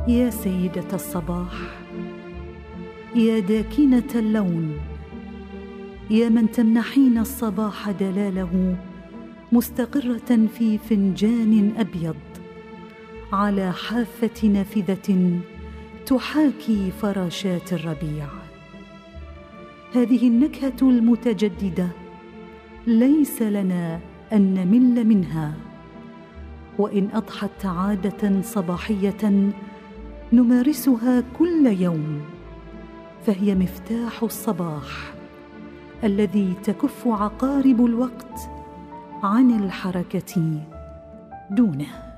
يا سيدة الصباح، يا داكنة اللون، يا من تمنحين الصباح دلاله مستقرة في فنجان أبيض على حافة نافذة تحاكي فراشات الربيع. هذه النكهة المتجددة ليس لنا أن نمل منها، وإن أضحت عادة صباحية نمارسها كل يوم، فهي مفتاح الصباح الذي تكف عقارب الوقت عن الحركة دونه.